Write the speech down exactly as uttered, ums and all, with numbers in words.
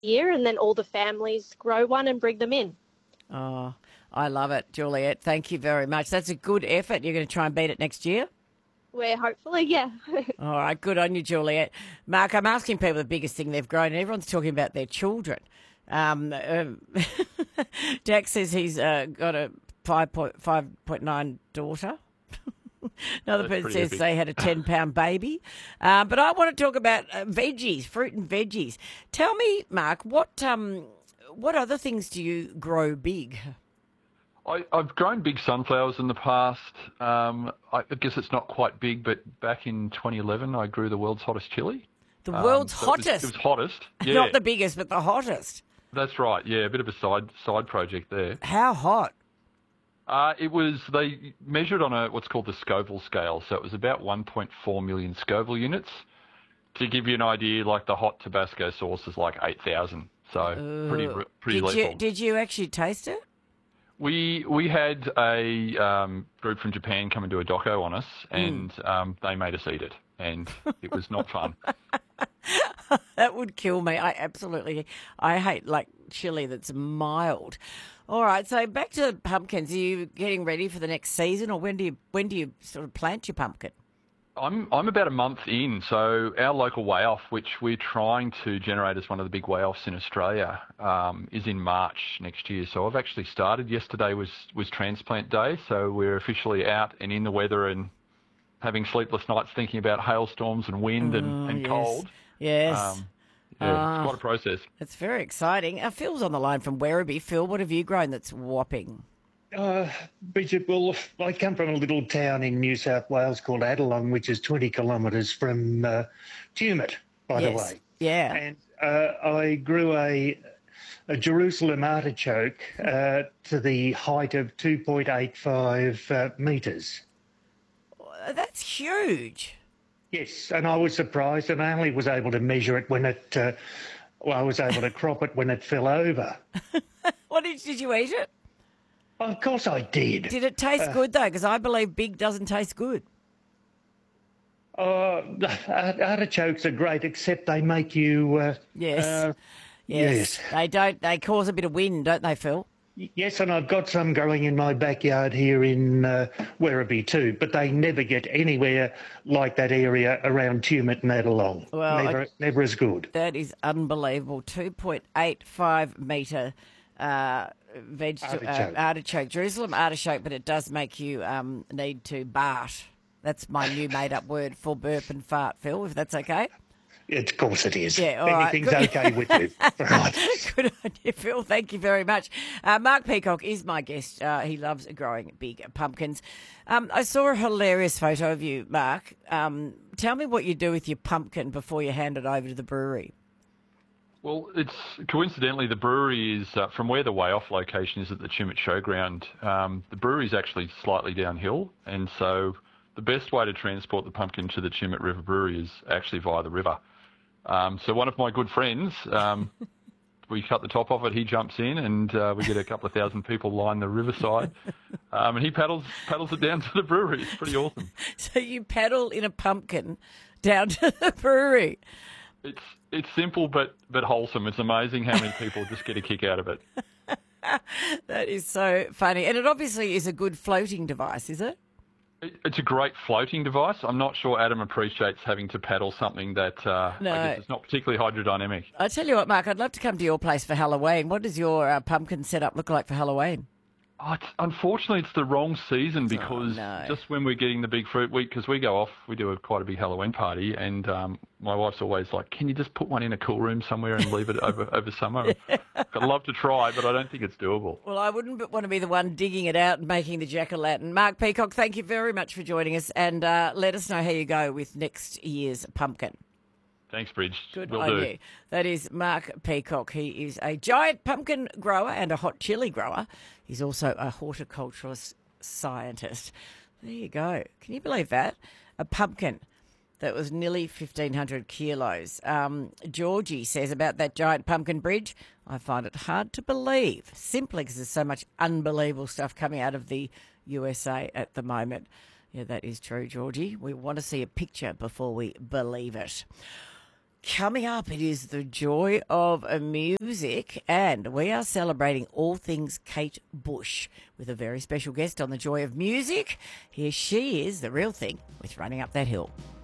year, and then all the families grow one and bring them in. Oh, I love it, Juliet. Thank you very much. That's a good effort. You're going to try and beat it next year? Where hopefully, yeah. All right, good on you, Juliet. Mark, I'm asking people the biggest thing they've grown, and everyone's talking about their children. Um, um, Jack says he's uh, got a five point five point nine daughter. Another That's person pretty says epic. they had a ten pound baby. Uh, but I want to talk about uh, veggies, fruit and veggies. Tell me, Mark, what um, what other things do you grow big? I, I've grown big sunflowers in the past. Um, I guess it's not quite big, but back in twenty eleven, I grew the world's hottest chili. The Um, world's so it was- hottest. It was, hottest. Yeah, Not the biggest, but the hottest. that's right. Yeah, a bit of a side side project there. How hot? Uh, it was, they measured on a what's called the Scoville scale, so it was about one point four million Scoville units. To give you an idea, like the hot Tabasco sauce is like eight thousand, so pretty Ooh. pretty did lethal. you did you actually taste it? We we had a um, group from Japan come and do a doco on us, and um, they made us eat it, and it was not fun. That would kill me. I absolutely, I hate like chili that's mild. All right, so back to pumpkins. Are you getting ready for the next season, or when do you when do you sort of plant your pumpkin? I'm I'm about a month in, so our local weigh off, which we're trying to generate as one of the big weigh offs in Australia, um, is in March next year. So I've actually started. Yesterday was was transplant day, so we're officially out and in the weather and having sleepless nights thinking about hailstorms and wind and, and yes. cold. Yes, Um, yeah, Ah. it's quite a process. it's very exciting. Uh, Phil's on the line from Werribee. Phil, what have you grown that's whopping? Uh, Bridget, well, I come from a little town in New South Wales called Adelong, which is twenty kilometres from uh, Tumut, by yes. the way. Yeah. And uh, I grew a, a Jerusalem artichoke uh, to the height of two point eight five uh, metres. That's huge. Yes, and I was surprised, and I only was able to measure it when it, uh, well, I was able to crop it when it fell over. What did, did you eat it? Of course I did. Did it taste good though? Because I believe big doesn't taste good. Uh, artichokes are great, except they make you... Uh, Yes. uh, Yes. yes. They don't. They cause a bit of wind, don't they, Phil? Yes, and I've got some growing in my backyard here in uh, Werribee too, but they never get anywhere like that area around Tumut and Adelong. Well, never, I- never as good. That is unbelievable. two point eight five metre uh, vegetable Artichoke. uh, artichoke, Jerusalem artichoke, but it does make you um, need to bart. That's my new made-up word for burp and fart, Phil, if that's okay. Of course it is. Yeah, all right, Anything's good. okay with you. Right. Good on you, Phil. Thank you very much. Uh, Mark Peacock is my guest. Uh, he loves growing big pumpkins. Um, I saw a hilarious photo of you, Mark. Um, tell me what you do with your pumpkin before you hand it over to the brewery. Well, it's coincidentally the brewery is uh, from where the way off location is at the Tumut Showground. Um, the brewery is actually slightly downhill, and so the best way to transport the pumpkin to the Tumut River Brewery is actually via the river. Um, so one of my good friends, um, we cut the top off it, he jumps in, and uh, we get a couple of thousand people line the riverside, um, and he paddles paddles it down to the brewery. It's pretty awesome. So you paddle in a pumpkin down to the brewery. It's it's simple but but wholesome. It's amazing how many people just get a kick out of it. That is so funny. And it obviously is a good floating device, is it? It- It's a great floating device. I'm not sure Adam appreciates having to paddle something that uh, No. I guess is not particularly hydrodynamic. I tell you what, Mark, I'd love to come to your place for Halloween. What does your uh, pumpkin setup look like for Halloween? Oh, it's, unfortunately, it's the wrong season because no. just when we're getting the big fruit week, because we go off, we do a, quite a big Halloween party, and um, my wife's always like, "Can you just put one in a cool room somewhere and leave it over over summer?" I'd love to try, but I don't think it's doable. Well, I wouldn't want to be the one digging it out and making the jack-o'-lantern. Mark Peacock, thank you very much for joining us, and uh, let us know how you go with next year's pumpkin. Thanks, Bridge. Good Will on do. you. That is Mark Peacock. He is a giant pumpkin grower and a hot chili grower. He's also a horticulturalist scientist. There you go. Can you believe that? A pumpkin that was nearly fifteen hundred kilos. Um, Georgie says about that giant pumpkin bridge, I find it hard to believe, simply because there's so much unbelievable stuff coming out of the U S A at the moment. Yeah, that is true, Georgie. We want to see a picture before we believe it. Coming up, it is the joy of music, and we are celebrating all things Kate Bush with a very special guest on the joy of music. Here she is, the real thing, with Running Up That Hill.